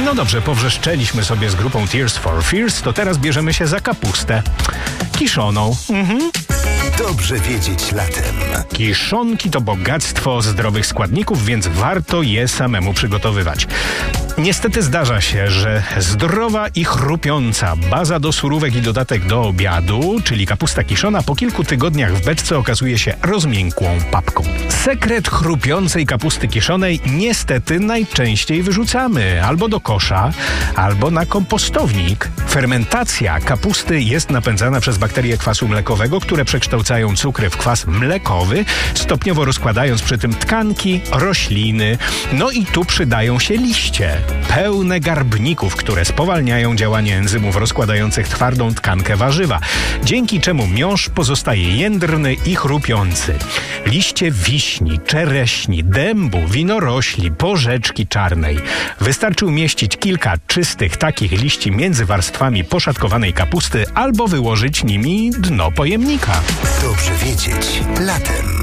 No dobrze, powrzeszczeliśmy sobie z grupą Tears for Fears, to teraz bierzemy się za kapustę kiszoną. Dobrze wiedzieć latem. Kiszonki to bogactwo zdrowych składników, więc warto je samemu przygotowywać. Niestety zdarza się, że zdrowa i chrupiąca baza do surówek i dodatek do obiadu, czyli kapusta kiszona, po kilku tygodniach w beczce okazuje się rozmiękłą papką. Sekret chrupiącej kapusty kiszonej niestety najczęściej wyrzucamy albo do kosza, albo na kompostownik. Fermentacja kapusty jest napędzana przez bakterie kwasu mlekowego, które przekształcają cukry w kwas mlekowy, stopniowo rozkładając przy tym tkanki, rośliny. No i tu przydają się liście, pełne garbników, które spowalniają działanie enzymów rozkładających twardą tkankę warzywa, dzięki czemu miąższ pozostaje jędrny i chrupiący. Liście wiśni, czereśni, dębu, winorośli, porzeczki czarnej. Wystarczy umieścić kilka czystych takich liści między warstwami poszatkowanej kapusty albo wyłożyć nimi dno pojemnika. Dobrze wiedzieć latem.